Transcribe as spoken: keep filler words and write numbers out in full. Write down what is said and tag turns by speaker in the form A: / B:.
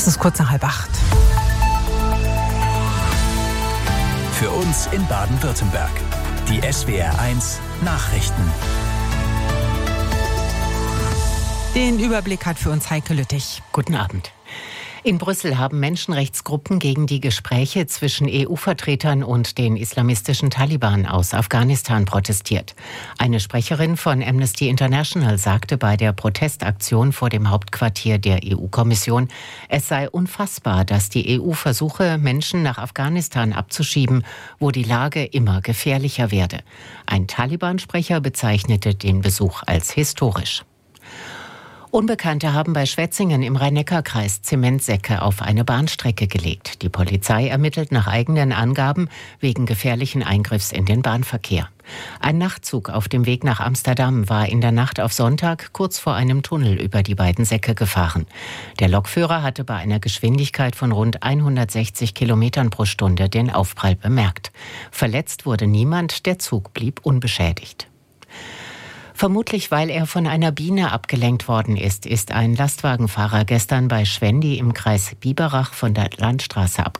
A: Es ist kurz nach halb acht.
B: Für uns in Baden-Württemberg. Die S W R eins Nachrichten.
A: Den Überblick hat für uns Heike Lüttich.
C: Guten Abend. In Brüssel haben Menschenrechtsgruppen gegen die Gespräche zwischen E U-Vertretern und den islamistischen Taliban aus Afghanistan protestiert. Eine Sprecherin von Amnesty International sagte bei der Protestaktion vor dem Hauptquartier der E U-Kommission, es sei unfassbar, dass die E U versuche, Menschen nach Afghanistan abzuschieben, wo die Lage immer gefährlicher werde. Ein Taliban-Sprecher bezeichnete den Besuch als historisch. Unbekannte haben bei Schwetzingen im Rhein-Neckar-Kreis Zementsäcke auf eine Bahnstrecke gelegt. Die Polizei ermittelt nach eigenen Angaben wegen gefährlichen Eingriffs in den Bahnverkehr. Ein Nachtzug auf dem Weg nach Amsterdam war in der Nacht auf Sonntag kurz vor einem Tunnel über die beiden Säcke gefahren. Der Lokführer hatte bei einer Geschwindigkeit von rund hundertsechzig Kilometern pro Stunde den Aufprall bemerkt. Verletzt wurde niemand, der Zug blieb unbeschädigt. Vermutlich, weil er von einer Biene abgelenkt worden ist, ist ein Lastwagenfahrer gestern bei Schwendi im Kreis Biberach von der Landstraße abgelenkt.